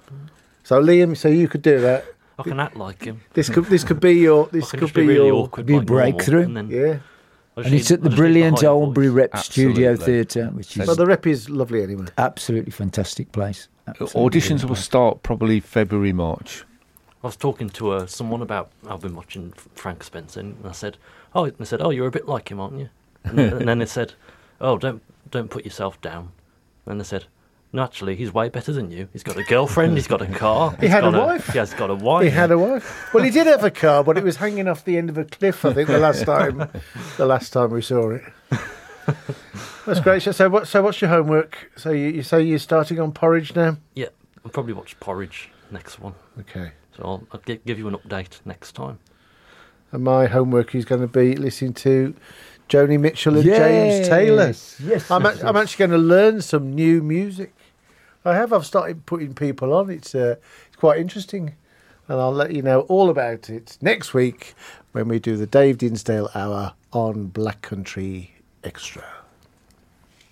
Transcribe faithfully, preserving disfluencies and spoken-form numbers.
So Liam, so you could do that. I can act like him. This could this could be your this I can could just be be really your awkward, be a like normal, breakthrough. and then yeah. I just And it's need- at the I just need brilliant higher Albury voice. Rep Studio Absolutely. Theatre, which is Well, the Rep is lovely anyway. absolutely fantastic place. Absolutely Auditions brilliant will place. start probably February, March. I was talking to uh, someone about I've been watching F- Frank Spencer, and I said, "Oh," and they said, "Oh, you're a bit like him, aren't you?" And, then- and then they said, "Oh, don't don't put yourself down." And they said, "No, actually, he's way better than you. He's got a girlfriend. He's got a car. He he's had a got wife. He has got a wife. He had a wife. Well, he did have a car, but it was hanging off the end of a cliff. I think the last time, the last time we saw it. That's great. So, what? So, what's your homework? So, you, you say you're starting on Porridge now? Yeah, I'll probably watch Porridge next one. Okay. So I'll, I'll gi- give you an update next time. And my homework is going to be listening to Joni Mitchell and Yes, James Taylor. yes, I'm, yes, act- I'm yes. actually going to learn some new music. I have. I've started putting people on. It's uh, it's quite interesting, and I'll let you know all about it next week when we do the Dave Dinsdale Hour on Black Country Extra.